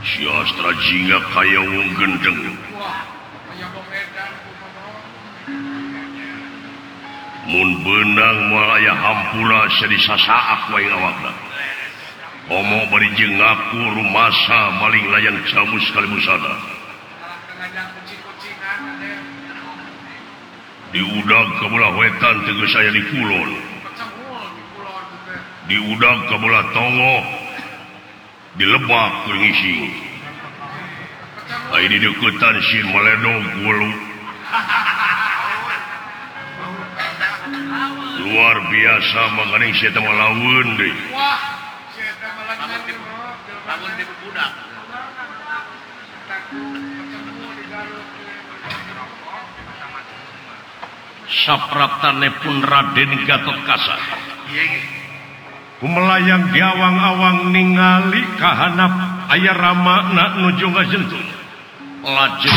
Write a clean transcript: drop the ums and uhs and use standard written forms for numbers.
Siastra jingga kaya wong gendeng. Mun benang malaya hampura seri sasaak wae awakna. Omo bari jeung ngaku rumasa maling layang jamu sekali musada. Di udang kabelah wetan tegas saya di kulon. Di udang kabelah tongo di lebak ngising. Ai di deketan sin maledog gulu. Luar biasa mangane saya teh lawan deui. Wah, saya teh lawan di budak. Sapraptanepun Raden Gatotkaca. Melayang di awang-awang ningali kahanap aya Rama nuju ngajentuh. Lajeng